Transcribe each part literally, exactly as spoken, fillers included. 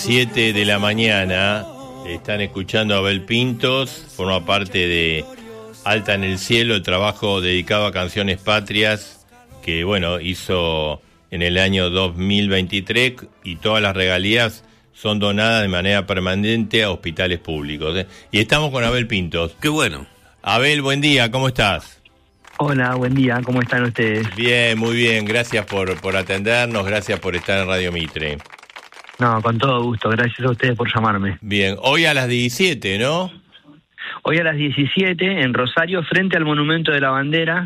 siete de la mañana, están escuchando a Abel Pintos, forma parte de Alta en el Cielo, el trabajo dedicado a canciones patrias que, bueno, hizo en el año dos mil veintitrés, y todas las regalías son donadas de manera permanente a hospitales públicos, ¿eh? Y estamos con Abel Pintos. Qué bueno. Abel, buen día, ¿cómo estás? Hola, buen día, ¿cómo están ustedes? Bien, muy bien, gracias por, por atendernos, gracias por estar en Radio Mitre. No, con todo gusto, gracias a ustedes por llamarme. Bien, hoy a las diecisiete, ¿no? Hoy a las diecisiete, en Rosario, frente al Monumento de la Bandera.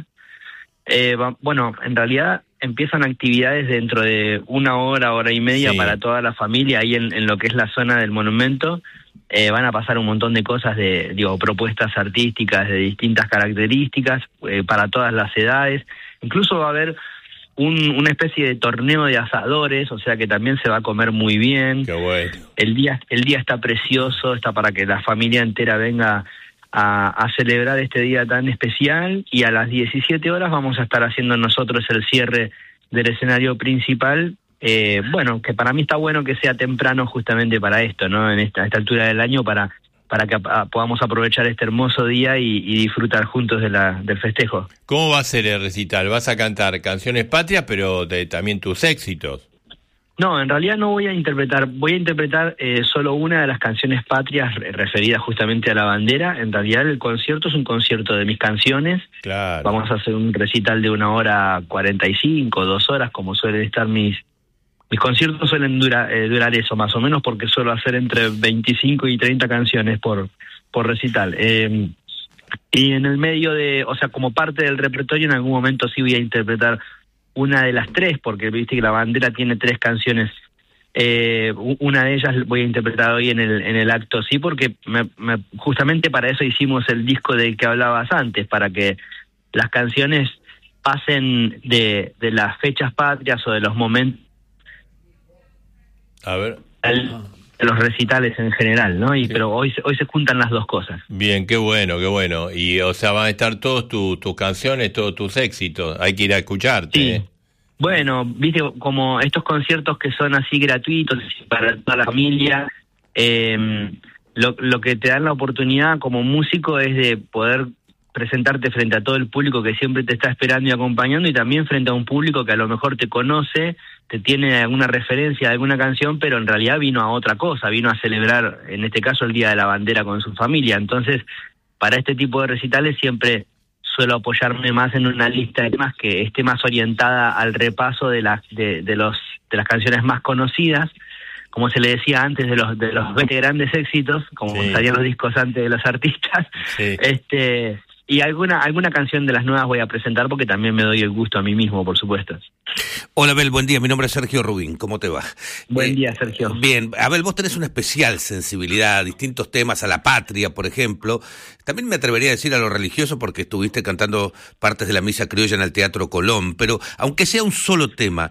Eh, va, bueno, en realidad empiezan actividades dentro de una hora, hora y media, sí, para toda la familia, ahí en, en lo que es la zona del monumento. Eh, van a pasar un montón de cosas, de digo propuestas artísticas de distintas características, eh, para todas las edades. Incluso va a haber un, una especie de torneo de asadores, o sea que también se va a comer muy bien. Qué bueno. El día, el día está precioso, está para que la familia entera venga a, a celebrar este día tan especial, y a las diecisiete horas vamos a estar haciendo nosotros el cierre del escenario principal. Eh, bueno, que para mí está bueno que sea temprano justamente para esto, ¿no? En esta, esta altura del año, para para que a, podamos aprovechar este hermoso día y, y disfrutar juntos de la, del festejo. ¿Cómo va a ser el recital? ¿Vas a cantar canciones patrias, pero de, también tus éxitos? No, en realidad no voy a interpretar, voy a interpretar eh, solo una de las canciones patrias referidas justamente a la bandera. En realidad el concierto es un concierto de mis canciones. Claro. Vamos a hacer un recital de una hora cuarenta y cinco, dos horas, como suelen estar mis... Mis conciertos suelen durar, eh, durar eso, más o menos, porque suelo hacer entre veinticinco y treinta canciones por, por recital. Eh, y en el medio de, o sea, como parte del repertorio, en algún momento sí voy a interpretar una de las tres, porque viste que la bandera tiene tres canciones. Eh, una de ellas voy a interpretar hoy en el en el acto, sí, porque me, me, justamente para eso hicimos el disco del que hablabas antes, para que las canciones pasen de, de las fechas patrias o de los momentos A ver. de los recitales en general, ¿no? Y sí. Pero hoy hoy se juntan las dos cosas. Bien, qué bueno, qué bueno. Y, o sea, van a estar todos tus tus canciones, todos tus éxitos. Hay que ir a escucharte. Sí. ¿eh? Bueno, viste, como estos conciertos que son así gratuitos para toda la familia, eh, lo, lo que te dan la oportunidad como músico es de poder presentarte frente a todo el público que siempre te está esperando y acompañando, y también frente a un público que a lo mejor te conoce, te tiene alguna referencia de alguna canción, pero en realidad vino a otra cosa, vino a celebrar, en este caso, el Día de la Bandera con su familia. Entonces, para este tipo de recitales siempre suelo apoyarme más en una lista de temas que esté más orientada al repaso de las de, de los de las canciones más conocidas, como se le decía antes, de los de los veinte grandes éxitos, como sí. salían los discos antes de los artistas. Sí. Este y alguna alguna canción de las nuevas voy a presentar, porque también me doy el gusto a mí mismo, por supuesto. Hola, Abel, buen día. Mi nombre es Sergio Rubín. ¿Cómo te va? Buen eh, día, Sergio. Bien. Abel, vos tenés una especial sensibilidad a distintos temas, a la patria, por ejemplo. También me atrevería a decir a lo religioso, porque estuviste cantando partes de la misa criolla en el Teatro Colón. Pero, aunque sea un solo tema,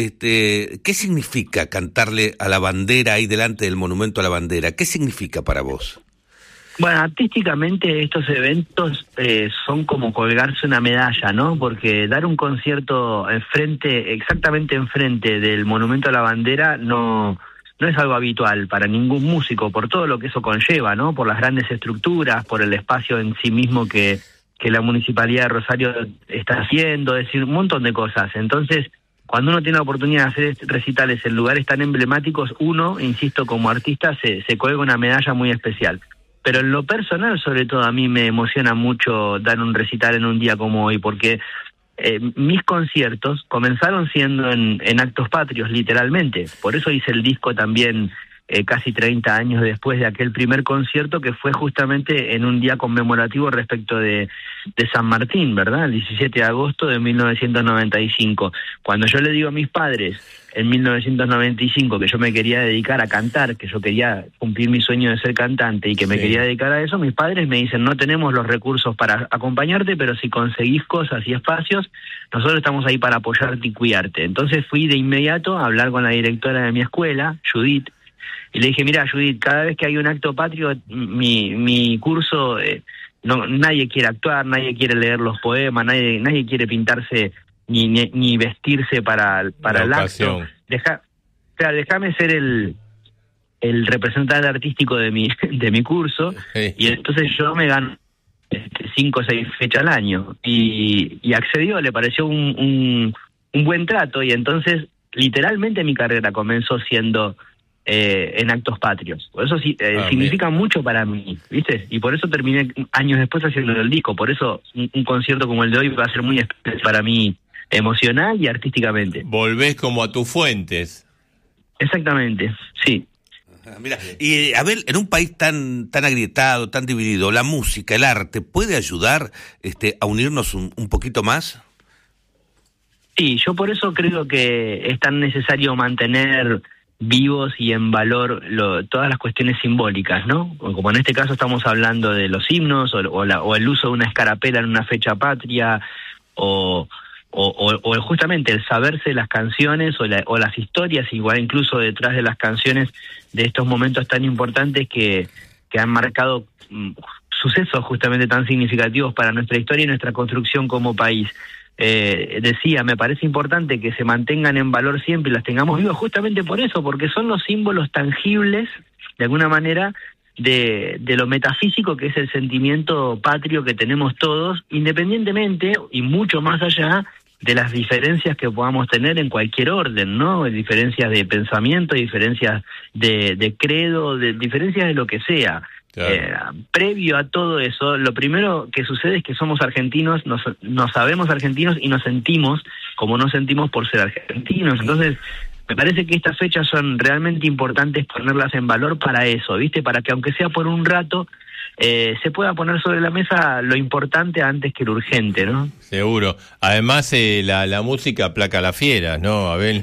este, ¿qué significa cantarle a la bandera ahí delante del Monumento a la Bandera? ¿Qué significa para vos? Bueno, artísticamente estos eventos eh, son como colgarse una medalla, ¿no? Porque dar un concierto enfrente, exactamente enfrente del Monumento a la Bandera no, no es algo habitual para ningún músico, por todo lo que eso conlleva, ¿no? Por las grandes estructuras, por el espacio en sí mismo que, que la Municipalidad de Rosario está haciendo, es decir, un montón de cosas. Entonces, cuando uno tiene la oportunidad de hacer recitales en lugares tan emblemáticos, uno, insisto, como artista, se, se cuelga una medalla muy especial. Pero en lo personal, sobre todo, a mí me emociona mucho dar un recital en un día como hoy, porque eh, mis conciertos comenzaron siendo en, en actos patrios, literalmente. Por eso hice el disco también eh, casi treinta años después de aquel primer concierto, que fue justamente en un día conmemorativo respecto de, de San Martín, ¿verdad? El diecisiete de agosto de mil novecientos noventa y cinco. Cuando yo le digo a mis padres en mil novecientos noventa y cinco que yo me quería dedicar a cantar, que yo quería cumplir mi sueño de ser cantante y que me sí. quería dedicar a eso, mis padres me dicen: no tenemos los recursos para acompañarte, pero si conseguís cosas y espacios, nosotros estamos ahí para apoyarte y cuidarte. Entonces fui de inmediato a hablar con la directora de mi escuela, Judith, y le dije: mira, Judith, cada vez que hay un acto patrio, mi, mi curso, eh, no, nadie quiere actuar, nadie quiere leer los poemas, nadie, nadie quiere pintarse ni, ni, ni vestirse para, para el acto. Deja, o sea, déjame ser el, el representante artístico de mi de mi curso, Sí. y entonces yo me gano este, cinco o seis fechas al año, y, y accedió, le pareció un, un, un buen trato, y entonces literalmente mi carrera comenzó siendo eh, en actos patrios. Por eso sí, eh, Ah, significa mucho para mí, ¿viste? Y por eso terminé años después haciendo el disco, por eso un, un concierto como el de hoy va a ser muy especial para mí, emocional y artísticamente. Volvés como a tus fuentes. Exactamente, sí. Ah, mira, y Abel, en un país tan tan agrietado, tan dividido, la música, el arte, ¿puede ayudar este, a unirnos un, un poquito más? Sí, yo por eso creo que es tan necesario mantener vivos y en valor lo, todas las cuestiones simbólicas, ¿no? Como en este caso estamos hablando de los himnos o, o, la, o el uso de una escarapela en una fecha patria, o, o, o, o justamente el saberse las canciones o, la, o las historias, igual incluso detrás de las canciones de estos momentos tan importantes que, que han marcado mm, sucesos justamente tan significativos para nuestra historia y nuestra construcción como país. Eh, decía, me parece importante que se mantengan en valor siempre y las tengamos vivas justamente por eso, porque son los símbolos tangibles, de alguna manera, de, de lo metafísico que es el sentimiento patrio que tenemos todos, independientemente y mucho más allá de las diferencias que podamos tener en cualquier orden, ¿no? Diferencias de pensamiento, diferencias de, de credo, de diferencias de lo que sea. Claro. Eh, previo a todo eso, lo primero que sucede es que somos argentinos, nos, nos sabemos argentinos y nos sentimos como nos sentimos por ser argentinos. Entonces, me parece que estas fechas son realmente importantes ponerlas en valor para eso, ¿viste? Para que aunque sea por un rato, eh, se pueda poner sobre la mesa lo importante antes que lo urgente, ¿no? Seguro. Además, eh, la, la música aplaca a las fieras, ¿no, Abel?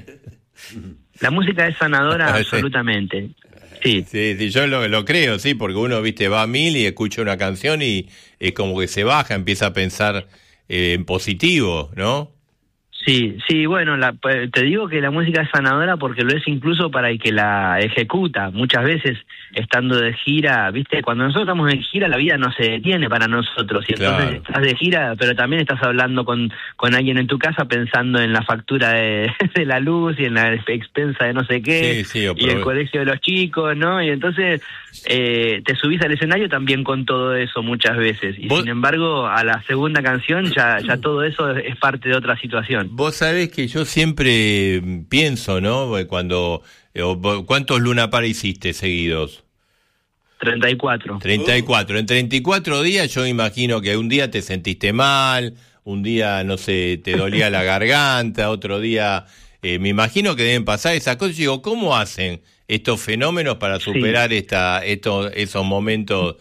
La música es sanadora Sí. absolutamente. Sí. Sí, sí, yo lo, lo creo, sí, porque uno, viste, va a mil y escucha una canción y es como que se baja, empieza a pensar eh, en positivo, ¿no? Sí, sí, bueno, la, te digo que la música es sanadora porque lo es incluso para el que la ejecuta. Muchas veces, estando de gira, viste, cuando nosotros estamos en gira, la vida no se detiene para nosotros. Y entonces Claro. estás de gira, pero también estás hablando con, con alguien en tu casa pensando en la factura de, de la luz y en la expensa de no sé qué, Sí, sí, o y el prove- colegio de los chicos, ¿no? Y entonces eh, te subís al escenario también con todo eso muchas veces. Y ¿Vos- sin embargo, a la segunda canción ya, ya todo eso es parte de otra situación. Vos sabés que yo siempre pienso, ¿no? Cuando, eh, ¿cuántos Luna Park hiciste seguidos? treinta y cuatro. treinta y cuatro. En treinta y cuatro días yo imagino que un día te sentiste mal, un día, no sé, te dolía la garganta, otro día, eh, me imagino que deben pasar esas cosas. Y digo, ¿cómo hacen estos fenómenos para superar sí. esta, estos, esos momentos?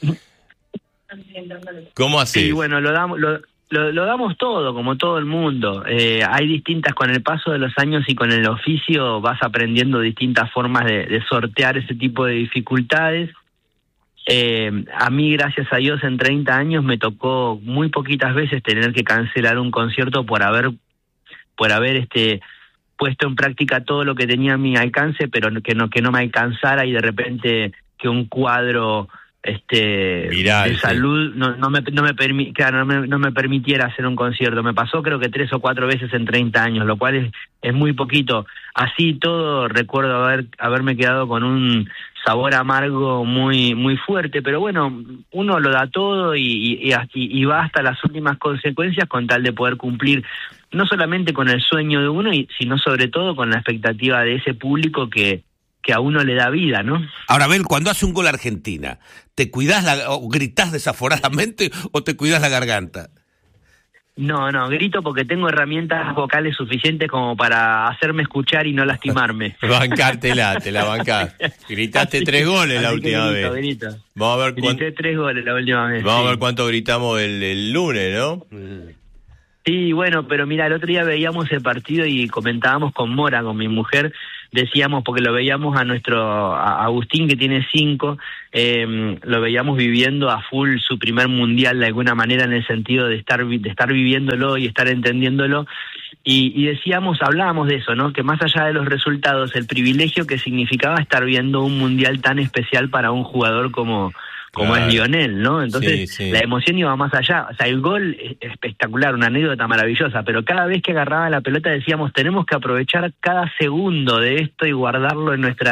¿Cómo haces? Sí, bueno, lo damos... Lo... Lo, lo damos todo, como todo el mundo. Eh, hay distintas, con el paso de los años y con el oficio vas aprendiendo distintas formas de, de sortear ese tipo de dificultades. Eh, a mí, gracias a Dios, en treinta años me tocó muy poquitas veces tener que cancelar un concierto por haber, por haber este puesto en práctica todo lo que tenía a mi alcance, pero que no, que no me alcanzara y de repente que un cuadro... este Viral, de salud sí. no no me no me permi claro, no me no me permitiera hacer un concierto. Me pasó creo que tres o cuatro veces en treinta años, lo cual es es muy poquito. Así todo, recuerdo haber haberme quedado con un sabor amargo muy muy fuerte, pero bueno, uno lo da todo y, y, y, y va hasta las últimas consecuencias con tal de poder cumplir no solamente con el sueño de uno, y, sino sobre todo con la expectativa de ese público que que a uno le da vida, ¿no? Ahora, Abel, cuando hace un gol Argentina, ¿te cuidás la, o gritás desaforadamente o te cuidás la garganta? No, no, grito porque tengo herramientas vocales suficientes como para hacerme escuchar y no lastimarme. Bancártela, te la bancás. Gritaste así, tres goles la última grito, vez. Grito. Vamos a ver Grité cuánto... tres goles la última vez. Vamos sí. a ver cuánto gritamos el, el lunes, ¿no? Sí, bueno, pero mira, el otro día veíamos el partido y comentábamos con Mora, con mi mujer, decíamos, porque lo veíamos a nuestro a Agustín, que tiene cinco, eh, lo veíamos viviendo a full su primer mundial de alguna manera, en el sentido de estar de estar viviéndolo y estar entendiéndolo, y, y decíamos, hablábamos de eso, ¿no? Que más allá de los resultados, el privilegio que significaba estar viendo un mundial tan especial para un jugador como como claro. es Lionel, ¿no? Entonces, sí, sí. la emoción iba más allá. O sea, el gol es espectacular, una anécdota maravillosa, pero cada vez que agarraba la pelota decíamos, tenemos que aprovechar cada segundo de esto y guardarlo en nuestra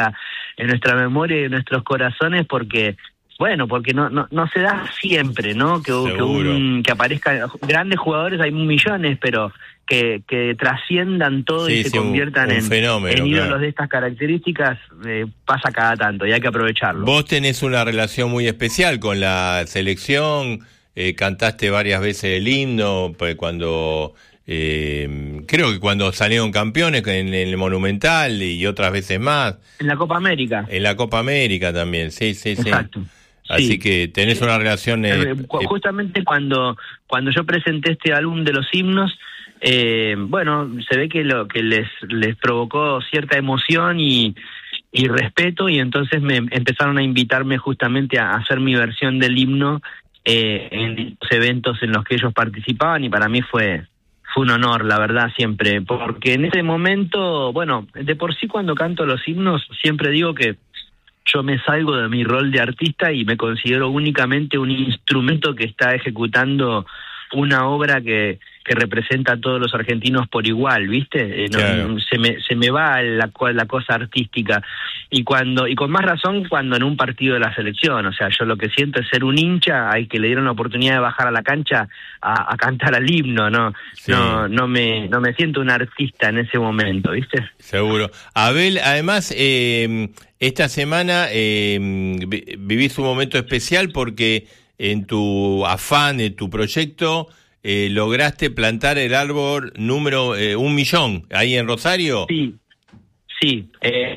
en nuestra memoria y en nuestros corazones, porque bueno, porque no no no se da siempre, ¿no? Que, que, un, que aparezcan grandes jugadores, hay millones, pero que, que trasciendan todo sí, y se sí, conviertan un, un en, fenómeno, en ídolos claro. de estas características, eh, pasa cada tanto y hay que aprovecharlo. Vos tenés una relación muy especial con la selección, eh, cantaste varias veces el himno, pues cuando... Eh, creo que cuando salieron campeones en, en el Monumental y otras veces más. En la Copa América. En la Copa América también, sí, sí, sí. Exacto. Así sí. que tenés una relación... Eh, eh, justamente cuando cuando yo presenté este álbum de los himnos, eh, bueno, se ve que lo que les les provocó cierta emoción y, y respeto, y entonces me empezaron a invitarme justamente a hacer mi versión del himno eh, en los eventos en los que ellos participaban, y para mí fue... Fue un honor, la verdad, siempre, porque en ese momento, bueno, de por sí cuando canto los himnos, siempre digo que yo me salgo de mi rol de artista y me considero únicamente un instrumento que está ejecutando una obra que, que representa a todos los argentinos por igual, ¿viste? Eh, no, claro. se me se me va la, la cosa artística, y cuando y con más razón cuando en un partido de la selección, o sea, yo lo que siento es ser un hincha al que le dieron la oportunidad de bajar a la cancha a, a cantar al himno, no sí. no no me no me siento un artista en ese momento, ¿viste? Seguro. Abel, además eh, esta semana eh, vivís un momento especial porque en tu afán, en tu proyecto, eh, lograste plantar el árbol número eh, un millón, ahí en Rosario. Sí, sí. Eh,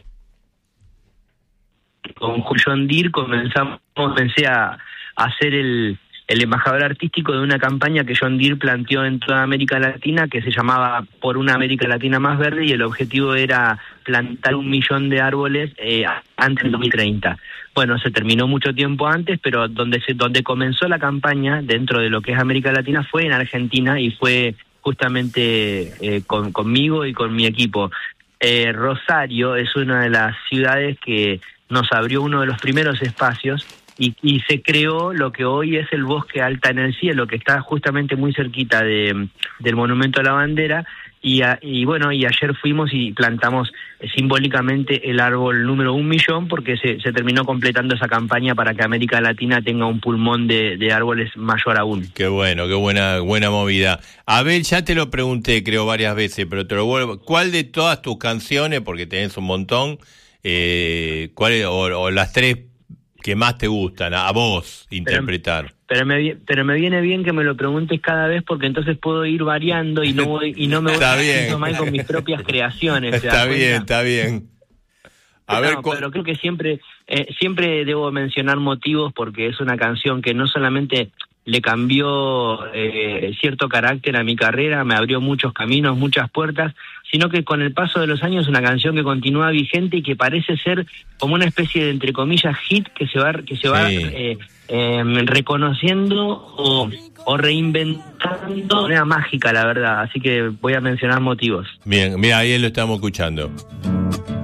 con John Deere comenzamos, comencé a, a hacer el, el embajador artístico de una campaña que John Deere planteó en toda América Latina, que se llamaba Por una América Latina Más Verde, y el objetivo era plantar un millón de árboles eh, antes del dos mil treinta. Bueno, se terminó mucho tiempo antes, pero donde se donde comenzó la campaña dentro de lo que es América Latina fue en Argentina, y fue justamente eh, con, conmigo y con mi equipo. Eh, Rosario es una de las ciudades que nos abrió uno de los primeros espacios, y, y se creó lo que hoy es el Bosque Alta en el Cielo, que está justamente muy cerquita de, del Monumento a la Bandera. Y, a, y bueno, y ayer fuimos y plantamos eh, simbólicamente el árbol número un millón, porque se, se terminó completando esa campaña para que América Latina tenga un pulmón de, de árboles mayor aún. Qué bueno, qué buena buena movida. Abel, ya te lo pregunté creo varias veces, pero te lo vuelvo. ¿Cuál de todas tus canciones, porque tenés un montón, eh, cuál o, o las tres que más te gustan a vos interpretar? Pero, pero me pero me viene bien que me lo preguntes cada vez, porque entonces puedo ir variando y no voy, y no me voy haciendo mal con mis propias creaciones. Está bien, está bien. A no, ver, cu- pero creo que siempre eh, siempre debo mencionar motivos, porque es una canción que no solamente le cambió eh, cierto carácter a mi carrera, me abrió muchos caminos, muchas puertas, sino que con el paso de los años es una canción que continúa vigente y que parece ser como una especie de, entre comillas, hit que se va que se va sí. eh, eh, reconociendo o, o reinventando de manera mágica, la verdad. Así que voy a mencionar motivos. Bien, mira, ahí lo estamos escuchando.